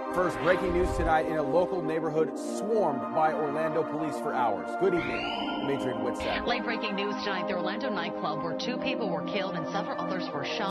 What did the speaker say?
First, breaking news tonight in a local neighborhood swarmed by Orlando police for hours. Good evening. Adrian Whitsett. Late breaking news tonight, the Orlando nightclub where 2 people were killed and several others were shot.